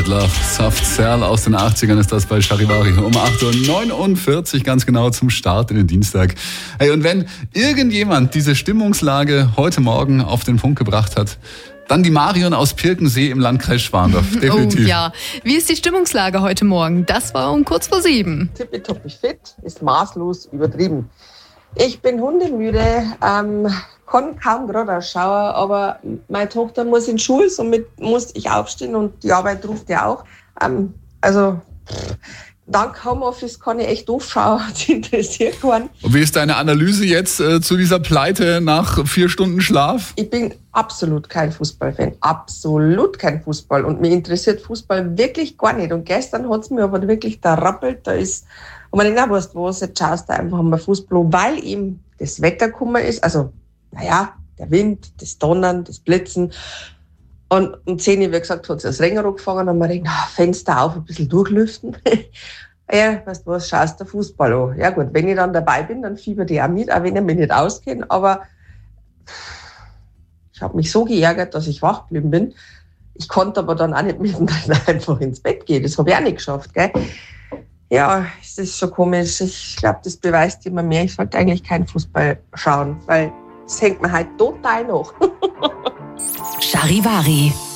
With Love. Soft Cell aus den 80ern ist das bei Charivari. Um 8.49 Uhr ganz genau zum Start in den Dienstag. Hey, und wenn irgendjemand diese Stimmungslage heute Morgen auf den Punkt gebracht hat, dann die Marion aus Pirkensee im Landkreis Schwandorf. Definitiv. Oh ja. Wie ist die Stimmungslage heute Morgen? Das war um kurz vor 7. Tippitoppi fit ist maßlos übertrieben. Ich bin hundemüde, kann kaum gerade ausschauen, aber meine Tochter muss in die Schule, somit muss ich aufstehen und die Arbeit ruft ja auch. Dank Homeoffice kann ich echt doof schauen, das interessiert keinen. Und wie ist deine Analyse jetzt zu dieser Pleite nach 4 Stunden Schlaf? Ich bin absolut kein Fußballfan, absolut kein Fußball und mir interessiert Fußball wirklich gar nicht. Und gestern hat es mir aber wirklich da rappelt, und man denkt, weißt du was, jetzt schaust du einfach mal Fußball, weil ihm das Wetter gekommen ist, also der Wind, das Donnern, das Blitzen. Und um 10 Uhr, wie gesagt, hat es das Regen angefangen und man denkt, Fenster auf, ein bisschen durchlüften. Ja, weißt du was, schaust du Fußball an. Ja gut, wenn ich dann dabei bin, dann fieber ich auch mit, auch wenn ich mich nicht auskenne. Aber ich habe mich so geärgert, dass ich wach geblieben bin. Ich konnte aber dann auch nicht mittendrin einfach ins Bett gehen. Das habe ich auch nicht geschafft, gell? Ja, es ist schon komisch. Ich glaube, das beweist immer mehr. Ich sollte eigentlich keinen Fußball schauen, weil es hängt mir halt total nach. Charivari.